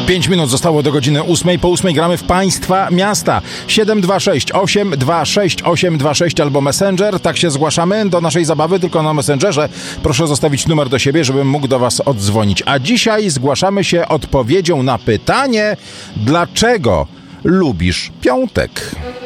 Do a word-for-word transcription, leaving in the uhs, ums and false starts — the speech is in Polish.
Pięć minut zostało do godziny ósmej. Po ósmej gramy w Państwa Miasta. siedem dwa sześć osiem dwa sześć osiem dwa sześć albo Messenger. Tak się zgłaszamy do naszej zabawy, tylko na Messengerze. Proszę zostawić numer do siebie, żebym mógł do Was oddzwonić. A dzisiaj zgłaszamy się odpowiedzią na pytanie, dlaczego lubisz piątek?